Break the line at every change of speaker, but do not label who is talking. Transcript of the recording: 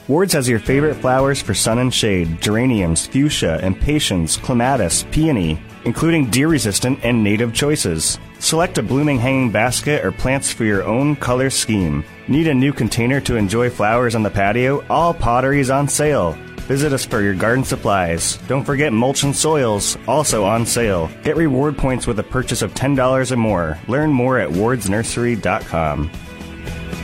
Ward's has your favorite flowers for sun and shade: geraniums, fuchsia, impatiens, clematis, peony, including deer-resistant and native choices. Select a blooming hanging basket or plants for your own color scheme. Need a new container to enjoy flowers on the patio? All pottery is on sale. Visit us for your garden supplies. Don't forget mulch and soils, also on sale. Get reward points with a purchase of $10 or more. Learn more at wardsnursery.com.